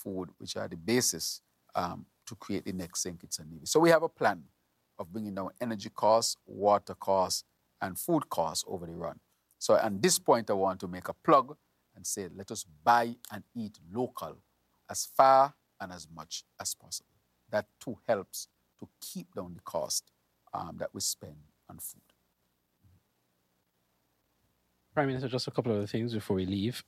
food, which are the basis to create the next St. Kitts and Nevis. So we have a plan of bringing down energy costs, water costs, and food costs over the run. So at this point, I want to make a plug and say, let us buy and eat local as far and as much as possible. That too helps to keep down the cost that we spend on food. Prime Minister, just a couple of other things before we leave.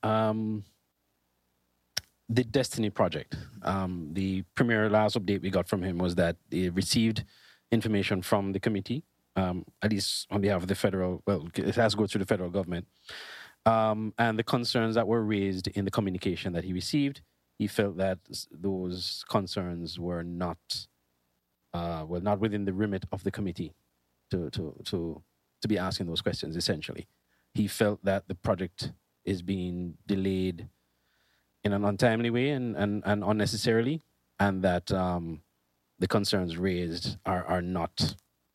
The Destiny Project. The premier last update we got from him was that they received information from the committee, at least on behalf of the federal, well, it has to go through the federal government, and the concerns that were raised in the communication that he received, he felt that those concerns were not within the remit of the committee to be asking those questions, essentially. He felt that the project is being delayed in an untimely way and unnecessarily, and that the concerns raised are not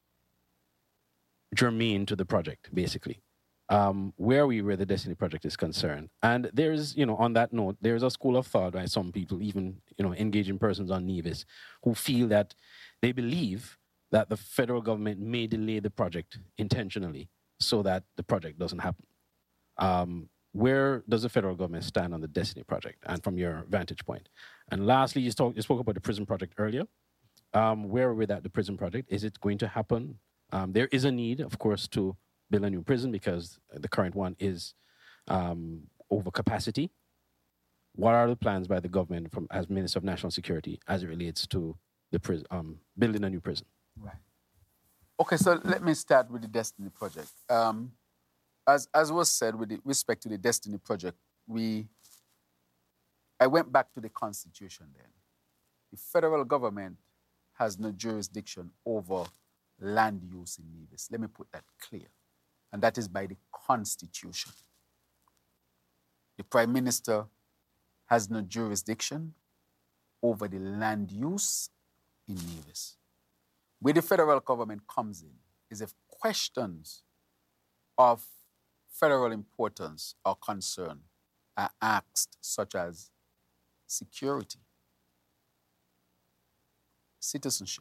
germane to the project, basically. Where are we where the Destiny Project is concerned? And there's, on that note, there's a school of thought by some people, even, engaging persons on Nevis, who feel that they believe that the federal government may delay the project intentionally so that the project doesn't happen. Where does the federal government stand on the Destiny Project, and from your vantage point? And lastly, you spoke about the prison project earlier. Where are we at the prison project? Is it going to happen? There is a need, of course, to build a new prison because the current one is over capacity. What are the plans by the government as Minister of National Security as it relates to the building a new prison? Right. Okay, so let me start with the Destiny Project. As was said, with respect to the Destiny Project, I went back to the Constitution then. The federal government has no jurisdiction over land use in Nevis. Let me put that clear. And that is by the Constitution. The Prime Minister has no jurisdiction over the land use in Nevis. Where the federal government comes in is if questions of federal importance or concern are asked, such as security, citizenship.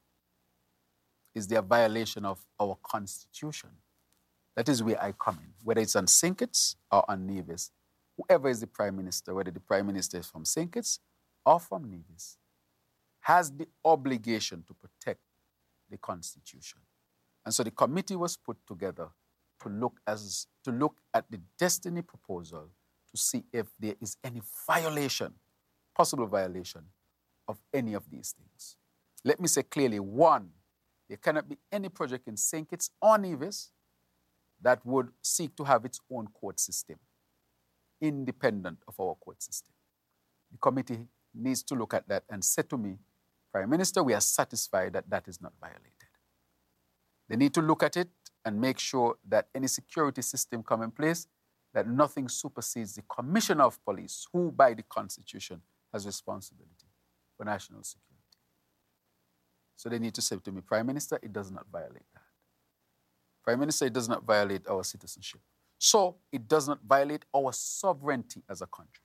Is there a violation of our Constitution? That is where I come in, whether it's on St. Kitts or on Nevis. Whoever is the Prime Minister, whether the Prime Minister is from St. Kitts or from Nevis, has the obligation to protect the Constitution. And so the committee was put together to look at the Destiny proposal to see if there is any violation, possible violation of any of these things. Let me say clearly, one, there cannot be any project in St. Kitts or Nevis that would seek to have its own court system, independent of our court system. The committee needs to look at that and say to me, Prime Minister, we are satisfied that that is not violated. They need to look at it and make sure that any security system come in place, that nothing supersedes the Commissioner of Police, who by the Constitution has responsibility for national security. So they need to say to me, Prime Minister, it does not violate that. Prime Minister, it does not violate our citizenship. So it does not violate our sovereignty as a country.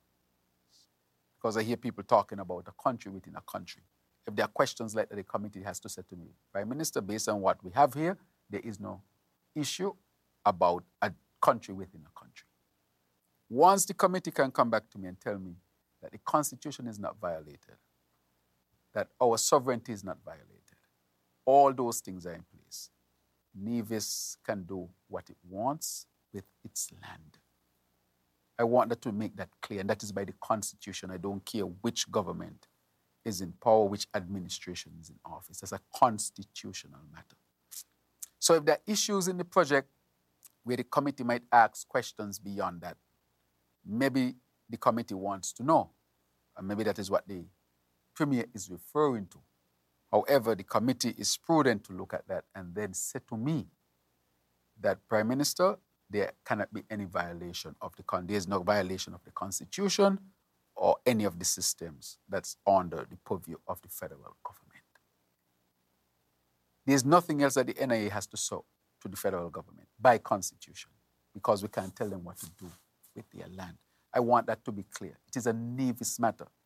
Because I hear people talking about a country within a country. If there are questions like that, the committee has to say to me, Prime Minister, based on what we have here, there is no issue about a country within a country. Once the committee can come back to me and tell me that the Constitution is not violated, that our sovereignty is not violated, all those things are in place, Nevis can do what it wants with its land. I want that to make that clear, and that is by the Constitution. I don't care which government is in power, which administration is in office. That's a constitutional matter. So if there are issues in the project where the committee might ask questions beyond that, maybe the committee wants to know, and maybe that is what the Premier is referring to. However, the committee is prudent to look at that and then say to me that, Prime Minister, there cannot be any violation of there is no violation of the Constitution or any of the systems that's under the purview of the federal government. There's nothing else that the NIA has to show to the federal government by Constitution, because we can't tell them what to do with their land. I want that to be clear. It is a Nevis matter.